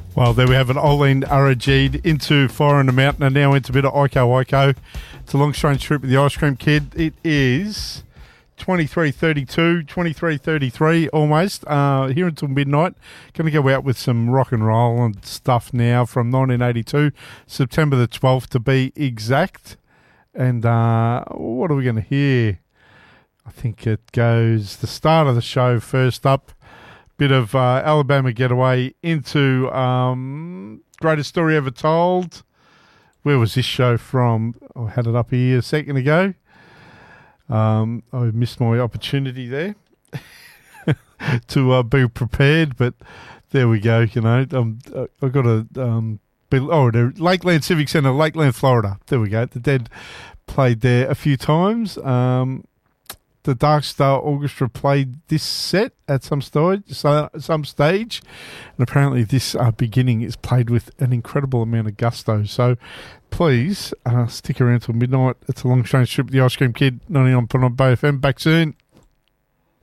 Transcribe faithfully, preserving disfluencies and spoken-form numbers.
Well, there we have it. Oline Arajid into Fire in the Mountain and now into a bit of Iko Iko. It's a long strange trip with the Ice Cream Kid. It is twenty-three thirty-two, twenty-three thirty-three almost, uh, here until midnight. Going to go out with some rock and roll and stuff now from nineteen eighty-two, September the twelfth to be exact. And uh, what are we going to hear? I think it goes the start of the show first up. Bit of uh, Alabama Getaway into um, Greatest Story Ever Told. Where was this show from? I had it up here a second ago. Um, I missed my opportunity there to uh, be prepared, but there we go. You know, um, I've got a um, oh, the Lakeland Civic Center, Lakeland, Florida. There we go. The Dead played there a few times. Um, the Dark Star Orchestra played this set at some stage, some stage, and apparently this uh, beginning is played with an incredible amount of gusto. So please uh, stick around till midnight. It's a long strange trip with the Ice Cream Kid, ninety-nine point nine Bay F M. Back soon.